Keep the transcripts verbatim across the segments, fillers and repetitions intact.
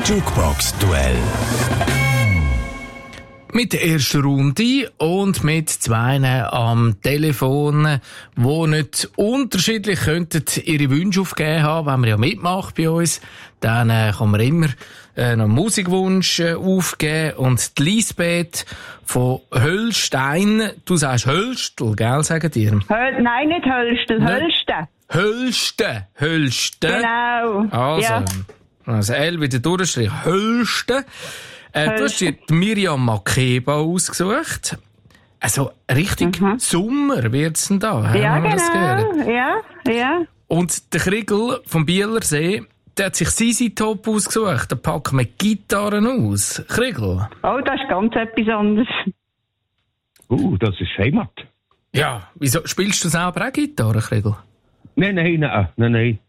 Jukebox-Duell. Mit der ersten Runde und mit zwei am Telefon, die nicht unterschiedlich könnten ihre Wünsche aufgeben haben. Wenn man ja mitmacht bei uns, dann äh, kann man immer äh, noch einen Musikwunsch äh, aufgeben. Und die Lisbeth von Höllstein, du sagst Höllstel, gell, sagen dir? Höl- Nein, nicht Höllstel, Höllsten. Höllsten, Höllsten. Genau. Also, ja. also L wieder durchstrich, Höllsten. Äh, du hast dir die Miriam Makeba ausgesucht. Also richtig Mhm. Sommer wird's denn da. Ja, haben wir das genau. gehört? Ja, ja. Und der Kriegel vom Bielersee, der hat sich Sisi Top ausgesucht. Da packen wir Gitarren aus. Kriegel. Oh, das ist ganz etwas anderes. Uh, das ist Heimat. Ja, wieso spielst du selber auch Gitarre, Kriegel? Nein, nein, nein, nein, nein.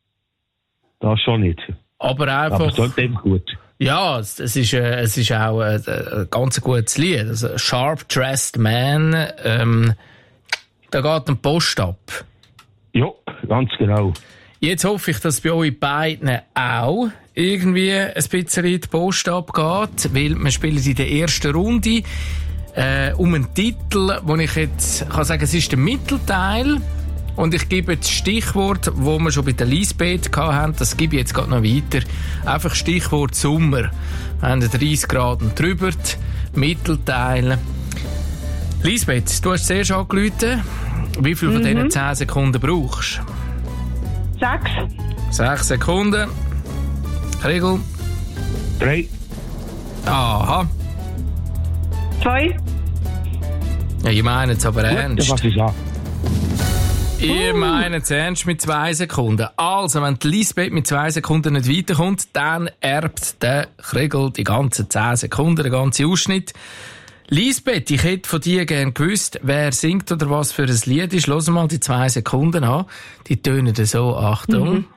Das schon nicht. Aber einfach... Aber es klingt eben gut. Ja, es es ist, äh, es ist auch ein, ein ganz gutes Lied. Also, Sharp Dressed Man, ähm, da geht ein Post ab. Ja, ganz genau. Jetzt hoffe ich, dass bei euch beiden auch irgendwie ein bisschen die Post abgeht, weil wir spielen in der ersten Runde äh, um einen Titel, wo ich jetzt kann sagen, es ist der Mittelteil. Und ich gebe das Stichwort, wo wir schon bei der Lisbeth hatten, das gebe ich jetzt gerade noch weiter. Einfach Stichwort Sommer. Wir haben dreißig Grad und drüber, Mittelteil. Lisbeth, du hast zuerst angerufen. Wie viel von Mhm. diesen zehn Sekunden brauchst du? Sechs. Sechs Sekunden. Regel. Drei. Aha. Zwei. Ja, ich meine es aber ernst. Was ist an? Ihr meint es ernst mit zwei Sekunden. Also, wenn die Lisbeth mit zwei Sekunden nicht weiterkommt, dann erbt der Kriegel die ganzen zehn Sekunden, den ganzen Ausschnitt. Lisbeth, ich hätte von dir gerne gewusst, wer singt oder was für ein Lied ist. Lass mal die zwei Sekunden an. Die tönen so. Achtung. Mhm.